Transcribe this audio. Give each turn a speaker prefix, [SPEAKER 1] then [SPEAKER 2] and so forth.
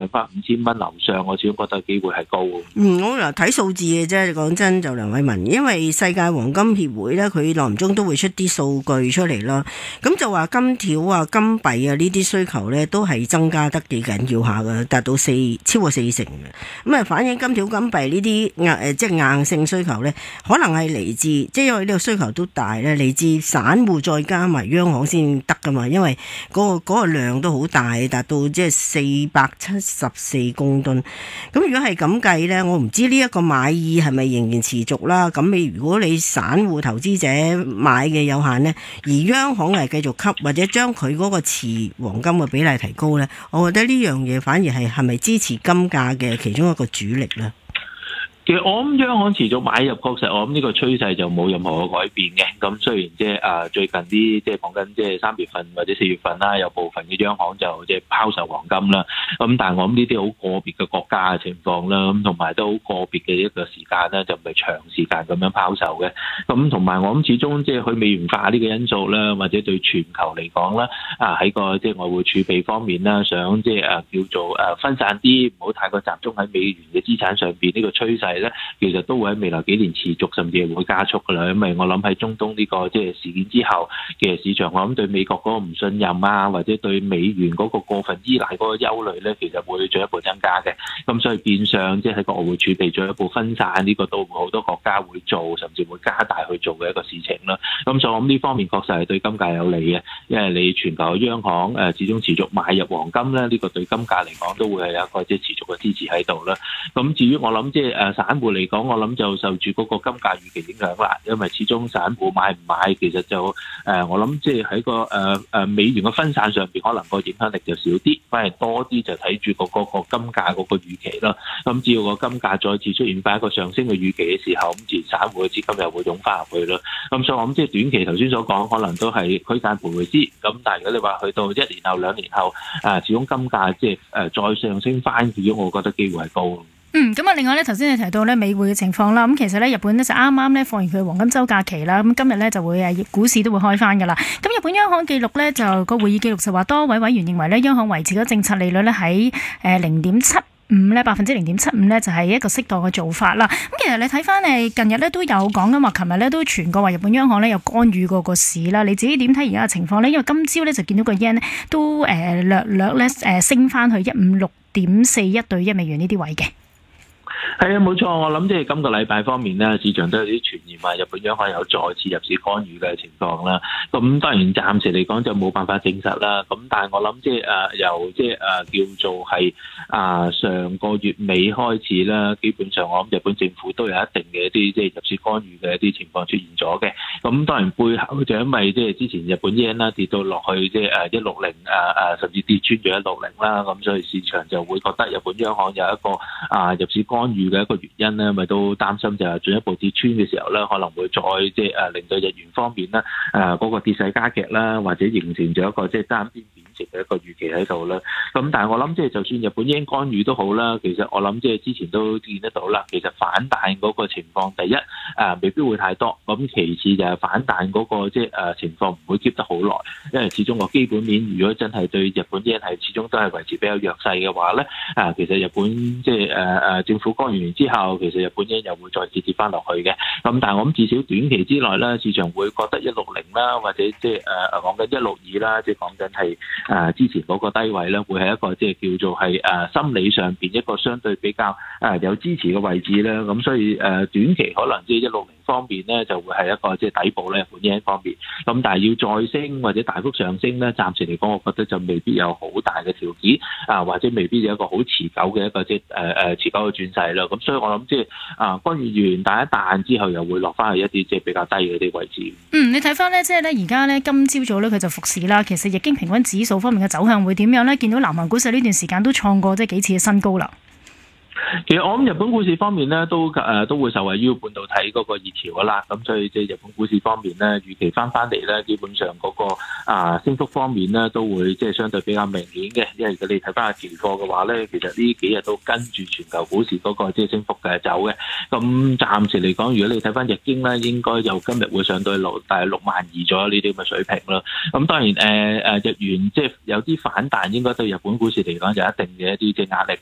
[SPEAKER 1] 翻5000蚊樓上，我始終覺得機會係高。
[SPEAKER 2] 我嗱睇數字嘅啫，講真就梁偉文，因為世界黃金協會咧，佢耐唔中都會出啲數據出嚟啦。咁就話金條啊、金幣啊呢啲需求咧都係增加得幾緊要下嘅，達到超過40%嘅。咁啊，反映金條、金幣呢啲即係硬性需求咧，可能係嚟自即係因為呢個需求都大咧，嚟自散戶再加埋央行先得噶嘛，因為嗰個量都好大，達到即係474公噸。咁如果係咁計咧，我唔知呢一個買意係咪仍然持續啦。咁如果你散戶投資者買嘅有限咧，而央行係繼續吸或者將佢嗰個持黃金嘅比例提高咧，我覺得呢樣嘢反而係咪支持金價嘅其中一個主力咧？
[SPEAKER 1] 其實我諗央行持續買入，確實我諗呢個趨勢就冇任何嘅改變嘅。咁雖然即係最近啲即係講緊即係3月份或者4月份啦，有部分嘅央行就即係拋售黃金啦。咁但係我諗呢啲好個別嘅國家嘅情況啦，咁同埋都好個別嘅一個時間咧，就唔係長時間咁樣拋售嘅。咁同埋我諗始終即係佢美元化呢個因素啦，或者對全球嚟講啦，喺個即係外匯儲備方面啦，想即係叫做分散啲，唔好太過集中喺美元嘅資產上邊呢個趨勢。其實都會喺未來幾年持續，甚至係會加速噶啦。因為我諗喺中東呢個即係事件之後嘅市場，我諗對美國嗰個唔信任啊，或者對美元嗰個過分依賴嗰個憂慮咧，其實會進一步增加嘅。咁所以變相即係喺個外匯儲備進一步分散，呢個都好多國家會做，甚至會加大去做嘅一個事情啦。咁所以我諗呢方面確實係對金價有利嘅，因為你全球嘅央行始終持續買入黃金咧，呢個對金價嚟講都會係有一個即係持續嘅支持喺度啦。咁至於我諗即係散戶嚟講，我諗就受住嗰個金價預期影響啦，因為始終散戶買唔買，其實就我諗即係喺個美元嘅分散上邊，可能個影響力就少啲，反而多啲就睇住個金價嗰個預期啦。咁只要個金價再次出現翻一個上升嘅預期嘅時候，咁自然散戶嘅資金又會湧翻入去啦。咁所以我諗即係短期頭先所講，可能都係區間徘徊啲。咁但係如果你話去到1年後、2年後，始終金價即係再上升翻，如果我覺得機會係高。
[SPEAKER 3] 咁另外咧，頭先你提到咧美匯嘅情況啦，咁其實咧日本咧就啱啱咧放完佢黃金週假期啦，咁今日咧就會股市都會開翻噶啦。咁日本央行記錄咧就個會議記錄就話，多位委員認為咧央行維持咗政策利率咧喺0.75咧0.75咧就係一個適當嘅做法啦。咁其實你睇翻近日咧都有講緊話，琴日咧都傳過話日本央行咧有干預過個市啦。你自己點睇而家嘅情況咧？因為今朝咧就見到個 yen 都略咧升翻去156.41對1美元呢啲位嘅。
[SPEAKER 1] 係啊，冇錯。我諗即係今個禮拜方面咧，市場都有啲傳言話日本央行有再次入市干預嘅情況啦。咁當然暫時嚟講就冇辦法證實啦。咁但係我諗即係由即係叫做係上個月尾開始啦，基本上我諗日本政府都有一定嘅一啲即係入市干預嘅一啲情況出現咗嘅。咁當然背後就因為即係之前日本 yen 啦跌到落去即係160甚至跌穿咗160啦，咁所以市場就會覺得日本央行有一個入市干預嘅一個原因咧，咪都擔心就係進一步跌穿嘅時候咧，可能會再即係令到日元方面咧嗰個跌勢加劇啦，或者形成咗一個即係單邊貶值嘅一個預期喺度啦。咁但係我諗即係就算日本 yen 干預都好啦，其實我諗即係之前都見得到啦。其實反彈嗰個情況，第一未必會太多，咁其次就係反彈嗰個即係情況唔會 keep 得好耐，因為始終個基本面如果真係對日本 yen 係始終都係維持比較弱勢嘅話咧，其實日本即係政府干預完之後，其實日本 yen 又會再跌翻落去嘅。咁但係我諗至少短期之內咧，市場會覺得160啦，或者即係講緊162啦，即係講緊係之前嗰個低位咧，會係一個即係叫做係心理上邊一個相對比較有支持嘅位置啦。咁所以短期可能即係160方面咧，就會係一個即係底部咧，日本 yen 方面。咁但係要再升或者大幅上升咧，暫時嚟講，我覺得就未必有好大嘅條件或者未必有一個好持久嘅一個即係持久嘅轉勢啦。咁所以我諗即係干預完彈一彈之後，又會落翻去一啲即係比較低嘅啲位置。
[SPEAKER 3] 你睇翻咧，即係咧而家咧今朝早咧佢就復市啦。其實日經平均指數方面嘅走向會點樣咧？見到南韓股市呢段時間都創過即係幾次嘅新高啦。
[SPEAKER 1] 其實我諗日本股市方面咧，都會受惠於半導體嗰個熱潮噶啦，咁所以即係日本股市方面咧，預期翻嚟咧，基本上嗰個升幅方面咧，都會即係相對比較明顯嘅。因為如果你睇翻下期貨嘅話咧，其實呢幾日都跟住全球股市嗰個即係升幅嘅走嘅。咁暫時嚟講，如果你睇翻日經咧，應該就今日會上到大約62000左右呢啲咁嘅水平啦。咁當然日元即係有啲反彈，應該對日本股市嚟講有一定嘅一啲即係壓力。